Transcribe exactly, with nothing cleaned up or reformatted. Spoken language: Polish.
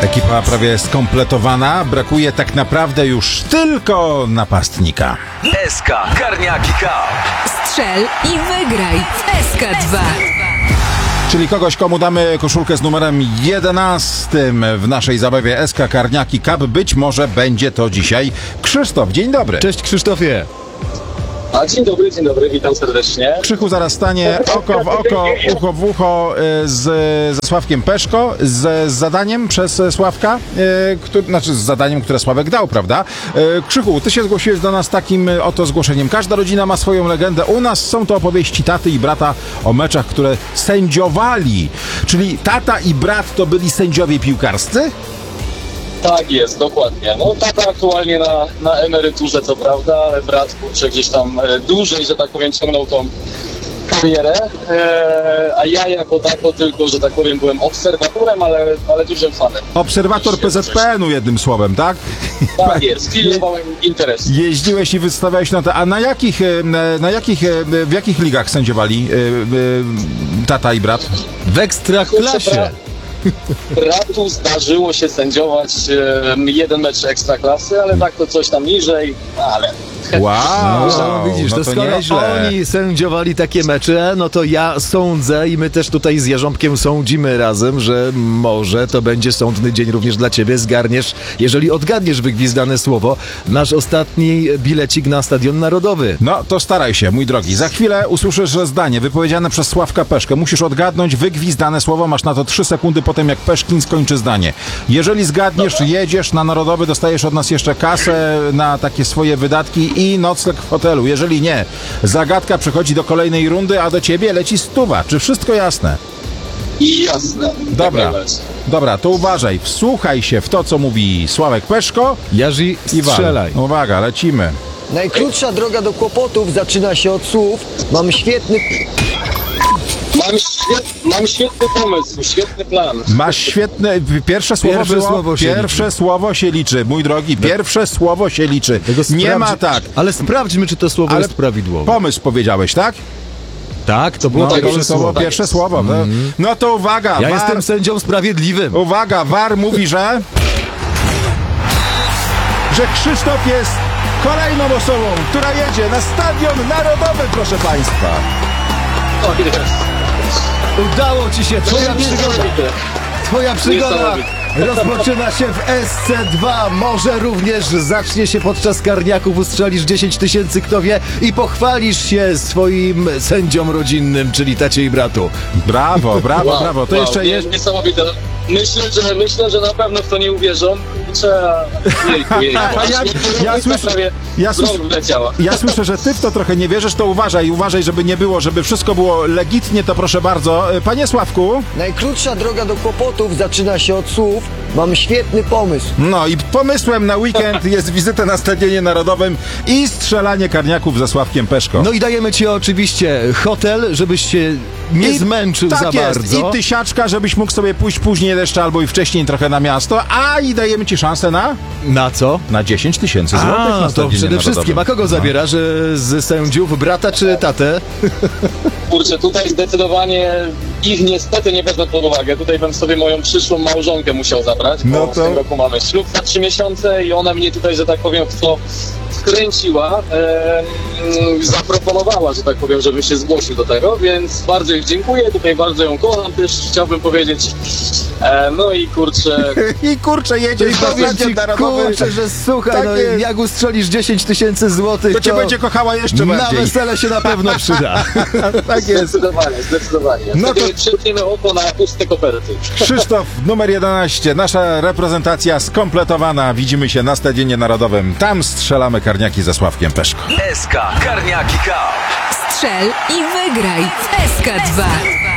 Ekipa prawie skompletowana. Brakuje tak naprawdę już tylko napastnika. S K Karniaki Cup. Strzel i wygraj w S K dwa. Czyli kogoś, komu damy koszulkę z numerem jedenastym w naszej zabawie S K Karniaki Cup. Być może będzie to dzisiaj Krzysztof. Dzień dobry. Cześć Krzysztofie. A, dzień dobry, dzień dobry, witam serdecznie. Krzychu zaraz stanie oko w oko, ucho w ucho z, ze Sławkiem Peszko, z, z zadaniem przez Sławka, e, który, znaczy z zadaniem, które Sławek dał, prawda? E, Krzychu, ty się zgłosiłeś do nas takim oto zgłoszeniem. Każda rodzina ma swoją legendę. U nas są to opowieści taty i brata o meczach, które sędziowali. Czyli tata i brat to byli sędziowie piłkarscy? Tak jest, dokładnie. No tata aktualnie na, na emeryturze, co prawda, ale brat kurczę gdzieś tam e, dłużej, że tak powiem, ciągnął tą karierę, e, a ja jako tako tylko, że tak powiem, byłem obserwatorem, ale, ale dużym fanem. Obserwator P Z P N u jednym słowem, tak? Tak jest, pilnowałem interes. Jeździłeś i wystawiałeś na to. A na jakich, na, na jakich, w jakich ligach sędziowali y, y, tata i brat? W Ekstraklasie. Bratu zdarzyło się sędziować e, jeden mecz Ekstraklasy, ale tak to coś tam niżej, ale... Wow, No, widzisz, no to to skoro nieźle. oni sędziowali takie mecze, no to ja sądzę i my też tutaj z Jarząbkiem sądzimy razem, że może to będzie sądny dzień również dla ciebie. Zgarniesz, jeżeli odgadniesz wygwizdane słowo, nasz ostatni bilecik na Stadion Narodowy. No to staraj się, mój drogi. Za chwilę usłyszysz że zdanie wypowiedziane przez Sławka Peszkę. Musisz odgadnąć wygwizdane słowo. Masz na to trzy sekundy potem, jak Peszkin skończy zdanie. Jeżeli zgadniesz, jedziesz na Narodowy, dostajesz od nas jeszcze kasę na takie swoje wydatki i nocleg w hotelu. Jeżeli nie, zagadka przechodzi do kolejnej rundy, a do ciebie leci stuwa. Czy wszystko jasne? I jasne. Dobra, Tak dobra, to uważaj. Wsłuchaj się w to, co mówi Sławek Peszko. Jarzy, I wal. strzelaj. Uwaga, lecimy. Najkrótsza droga do kłopotów zaczyna się od słów. Mam świetny... Mam, świet, mam świetny pomysł, świetny plan. Masz świetne... Pierwsze słowo Pierwsze było... słowo się Pierwsze liczy. słowo się liczy, mój drogi. Pierwsze słowo się liczy. Tego Nie sprawdzi- ma tak. Ale sprawdźmy, czy to słowo Ale jest prawidłowe. Pomysł powiedziałeś, tak? Tak, to było No, pierwsze to było słowo. pierwsze słowo. No, no to uwaga. Ja war, jestem sędzią sprawiedliwym. Uwaga, war mówi, że... że Krzysztof jest kolejną osobą, która jedzie na Stadion Narodowy, proszę państwa. O, jest. Udało ci się, twoja przygoda. Niesamowite. Twoja przygoda Niesamowite. rozpoczyna się w S C dwa. Może również zacznie się podczas karniaków. Ustrzelisz dziesięć tysięcy, kto wie, i pochwalisz się swoim sędziom rodzinnym, czyli tacie i bratu. Brawo, brawo, Wow, brawo. To wow, jeszcze nie, jest... Niesamowite. Myślę, że myślę, że na pewno w to nie uwierzą. Trzeba... Jejku, jejku. A ja- ja słyszę- prawie ja z rąk słyszę- wleciała. Ja słyszę, że ty w to trochę nie wierzysz, to uważaj, uważaj, żeby nie było, żeby wszystko było legitnie, to proszę bardzo. Panie Sławku, Najkrótsza droga do kłopotów zaczyna się od słów. Mam świetny pomysł. no i pomysłem na weekend jest wizyta na Stadionie Narodowym i strzelanie karniaków ze Sławkiem Peszko. No i dajemy ci oczywiście hotel, żebyś się nie I zmęczył tak za jest. bardzo. I tysiaczka, żebyś mógł sobie pójść później jeszcze albo i wcześniej trochę na miasto, a i dajemy ci szansę na, Na co? na dziesięć tysięcy złotych na A, to Stadionie przede wszystkim. A Narodowym. kogo zabierasz? Z sędziów? Brata czy tatę? Kurczę, tutaj zdecydowanie ich niestety nie wezmę pod uwagę. Tutaj bym sobie moją przyszłą małżonkę musiał zabrać, bo No w to- tym roku mamy ślub za trzy miesiące i ona mnie tutaj, że tak powiem, w to wkręciła, em, zaproponowała, że tak powiem, żebym się zgłosił do tego, więc bardzo jej dziękuję, tutaj bardzo ją kocham, też chciałbym powiedzieć. E, no i kurczę, I kurczę, I jedziesz na powiem ci, Stadion Narodowy. kurczę, że słuchaj, Tak no jest. jak ustrzelisz dziesięć tysięcy złotych, To cię będzie kochała jeszcze na bardziej. wesele się na pewno przyda. Tak jest. zdecydowanie, zdecydowanie. No No to- to przytniemy oko na puste koperty. Krzysztof, numer jedenaście. Nasza reprezentacja skompletowana. Widzimy się na Stadionie Narodowym. Tam strzelamy karniaki ze Sławkiem Peszko. S K Karniaki Cup. Strzel i wygraj w S K dwa.